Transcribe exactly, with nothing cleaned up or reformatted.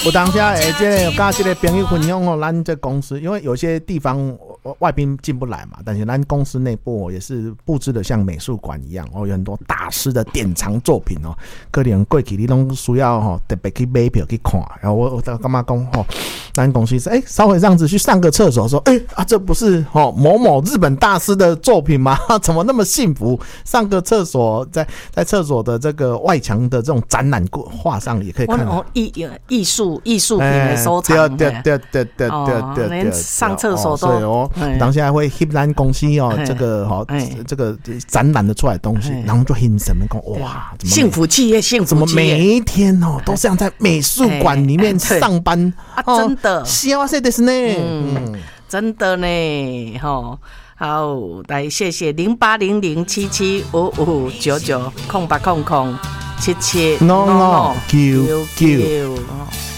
有当下诶，这个跟这个朋友分享哦，咱这公司因为有些地方外宾进不来嘛，但是咱公司内部也是布置的像美术馆一样哦，有很多大师的典藏作品哦，可能过去你拢需要吼特别去买票去看。然后我我干嘛讲吼，咱公司是哎稍微这样子去上个厕所，说哎啊这不是吼某某日本大师的作品吗？怎么那么幸福？上个厕所在在厕所的这个外墙的这种展览画上也可以看到艺艺术。艺术品的收藏， 对对对对对对对， 连上厕所都， 哦，当下还会翕咱公司哦，这个哈，这个展览的出来的东西，然后就很神们讲哇， 幸福企业，幸福企业， 怎么每一天哦都这样在美术馆里面上班啊？真的， 幸せですね， 嗯，真的呢，哈。好，来谢谢零八零零七七五五九九空八空空七七 no no 九九。